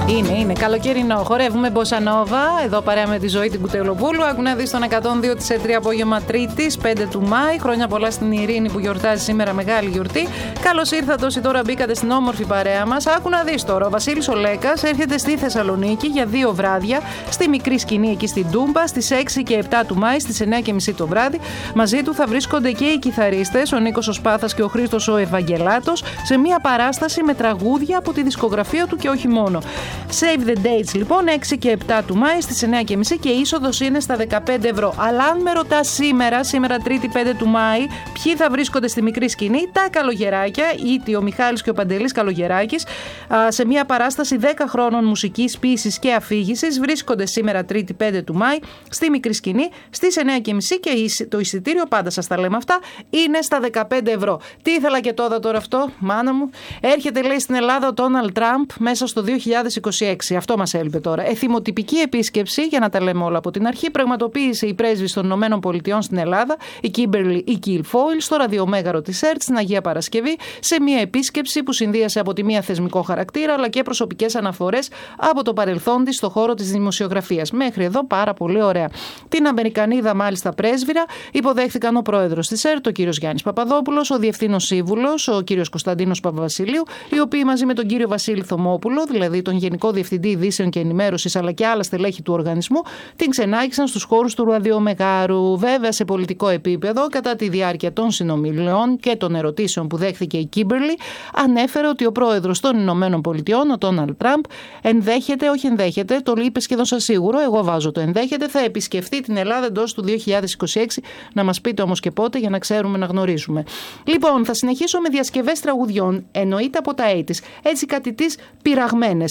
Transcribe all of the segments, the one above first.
Είναι καλοκαιρινό. Χορεύουμε Bossa Nova εδώ παρέα με τη Ζωή την Κουτελοπούλου. Άκου να δεις τον 102 της E3 απόγευμα Τρίτης, 5 του Μάη. Χρόνια πολλά στην Ειρήνη που γιορτάζει σήμερα μεγάλη γιορτή. Καλώς ήρθατε όσοι τώρα μπήκατε στην όμορφη παρέα μας. Άκου να δεις τώρα. Ο Βασίλης ο Λέκας έρχεται στη Θεσσαλονίκη για 2 βράδια στη μικρή σκηνή εκεί στην Τούμπα στις 6 και 7 του Μάη στις 9:30 το βράδυ. Μαζί του θα βρίσκονται και οι κιθαρίστες, ο Νίκος ο Σπάθας και ο Χρήστος ο Ευαγγελάτος, σε μια παράσταση με τραγούδια από τη δισκογραφία του και όχι μόνο. Save the dates λοιπόν, 6 και 7 του Μάη στις 9:30 και η είσοδος είναι στα 15 ευρώ. Αλλά αν με ρωτάς σήμερα Τρίτη 5 του Μάη, ποιοι θα βρίσκονται στη μικρή σκηνή, τα Καλογεράκια, είτε ο Μιχάλης και ο Παντελής Καλογεράκης, σε μια παράσταση 10 χρόνων μουσικής ποίησης και αφήγησης, βρίσκονται σήμερα Τρίτη 5 του Μάη στη μικρή σκηνή στις 9:30 και το εισιτήριο, πάντα σας τα λέμε αυτά, είναι στα 15 ευρώ. Τι ήθελα και τώρα αυτό, μάνα μου. Έρχεται, λέει, στην Ελλάδα ο Ντόναλντ Τραμπ μέσα στο 2026. Αυτό μας έλειπε τώρα. Εθιμοτυπική επίσκεψη, για να τα λέμε όλα από την αρχή, πραγματοποίησε η πρέσβης των ΗΠΑ στην Ελλάδα, η Κίμπερλι ή Κιλφόιλ, στο ραδιομέγαρο της ΕΡΤ στην Αγία Παρασκευή, σε μια επίσκεψη που συνδύασε από τη μία θεσμικό χαρακτήρα αλλά και προσωπικές αναφορές από το παρελθόν της στο χώρο της δημοσιογραφίας. Μέχρι εδώ πάρα πολύ ωραία. Την Αμερικανίδα, μάλιστα πρέσβυρα, υποδέχθηκαν ο πρόεδρος της ΕΡΤ, ο κύριος Γιάννης Παπαδόπουλος, ο διευθύνων σύμβουλος, ο κύριος Κωνσταντίνος Παπαβασιλείου, οι οποίοι μαζί με τον κύριο Βασίλη Θωμόπουλο, δηλαδή τον Γενικό Διευθυντή Ειδήσεων και Ενημέρωσης, αλλά και άλλα στελέχη του οργανισμού, την ξενάγησαν στους χώρους του ραδιομεγάρου. Βέβαια, σε πολιτικό επίπεδο, κατά τη διάρκεια των συνομιλιών και των ερωτήσεων που δέχθηκε η Κίμπερλι, ανέφερε ότι ο πρόεδρος των ΗΠΑ, ο Ντόναλντ Τραμπ, ενδέχεται, το είπε σχεδόν σαν σίγουρο, εγώ βάζω το ενδέχεται, θα επισκεφτεί την Ελλάδα εντός του 2026. Να μας πείτε όμως και πότε, για να ξέρουμε, να γνωρίζουμε. Λοιπόν, θα συνεχίσω με διασκευές τραγουδιών, εννοείται από τα 80's, έτσι κάτι τις πειραγμένες.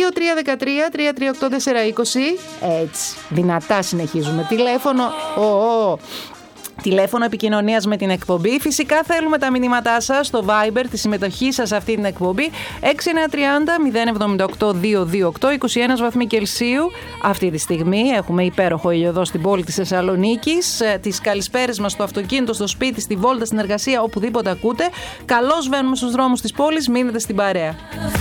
2-3-13-3-3-8-4-20, έτσι, δυνατά συνεχίζουμε. Τηλέφωνο επικοινωνίας με την εκπομπή. Φυσικά θέλουμε τα μηνύματά σας στο Viber, τη συμμετοχή σας σε αυτή την εκπομπή. 6930-078-228, 21 βαθμοί Κελσίου. Αυτή τη στιγμή έχουμε υπέροχο ήλιο εδώ στην πόλη της Θεσσαλονίκης. Τις καλησπέρες μας στο αυτοκίνητο, στο σπίτι, στη βόλτα, στην εργασία, οπουδήποτε ακούτε. Καλώς βαίνουμε στους δρόμους της πόλης, μείνετε στην παρέα.